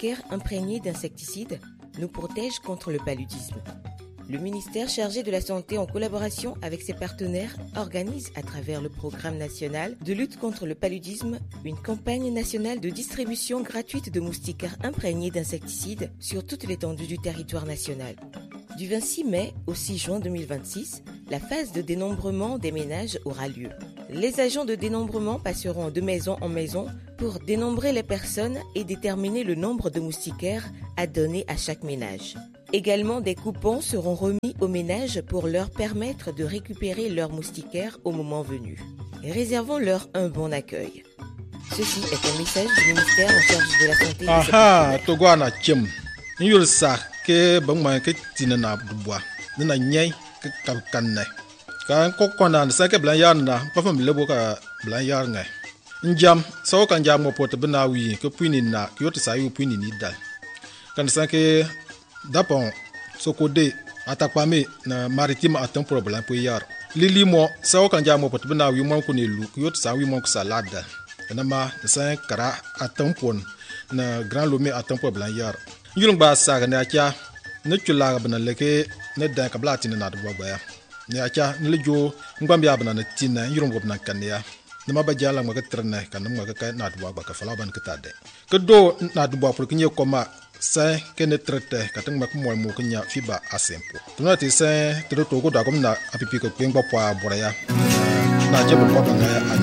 moustiquaires imprégnés d'insecticides nous protègent contre le paludisme. Le ministère chargé de la Santé, en collaboration avec ses partenaires, organise à travers le programme national de lutte contre le paludisme une campagne nationale de distribution gratuite de moustiquaires imprégnés d'insecticides sur toute l'étendue du territoire national. Du 26 mai au 6 juin 2026, la phase de dénombrement des ménages aura lieu. Les agents de dénombrement passeront de maison en maison pour dénombrer les personnes et déterminer le nombre de moustiquaires à donner à chaque ménage. Également, des coupons seront remis aux ménages pour leur permettre de récupérer leurs moustiquaires au moment venu. Réservons-leur un bon accueil. Ceci est un message du ministère en charge de la Santé. Togwana Chim. Yul sa ke bangma ke tinana dubwa. Nina nyai ke kanne. Kan kokona sa ke blan yarna, pa fam lebo ka blan yarnga. Njam, so kan jam mo pot bena wi ke puini na, ke yot sa yu puini ni dal. Kan sa ke dapon sokode atakpame na maritime atin problem po yar. Lili mo sa kan jam mo pot bena wi mo ko ne lu, ke yot sa wi mo ko salada. Nama sa kara atin pon na grand lomé atin problem yar. Yulung ba saga ne acha ne chula bana leke ne dan kabla tin na do baya ne acha ne lejo ngam ya bana ne tin yulung go bana kan ya ne ma ba jala ma ka trne kan ma ka na do ba ka fala ban ka tade ke do na do ba pour que nye koma sa ke ne trete ka tan ma ko mo ko nya fiba asempo to na ti sa to go da ko na apipi ko ngba po abora ya na je bo ba na